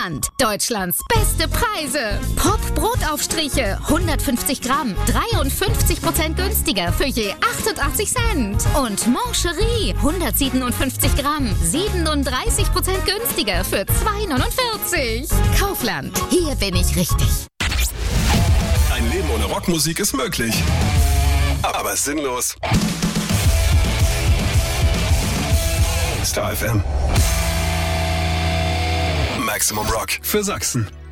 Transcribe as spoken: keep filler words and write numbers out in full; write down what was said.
Kaufland. Deutschlands beste Preise. Pop Brotaufstriche, hundertfünfzig Gramm, dreiundfünfzig Prozent günstiger für je achtundachtzig Cent. Und Mancherie, hundertsiebenundfünfzig Gramm, siebenunddreißig Prozent günstiger für zwei neunundvierzig. Kaufland, hier bin ich richtig. Ein Leben ohne Rockmusik ist möglich, aber sinnlos. Star F M. Maximum Rock für Sachsen.